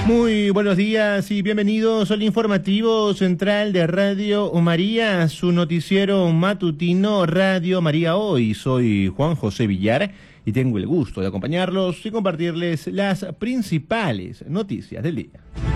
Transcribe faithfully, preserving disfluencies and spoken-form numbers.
Muy buenos días y bienvenidos al informativo central de Radio María, su noticiero matutino Radio María Hoy. Soy Juan José Villar y tengo el gusto de acompañarlos y compartirles las principales noticias del día.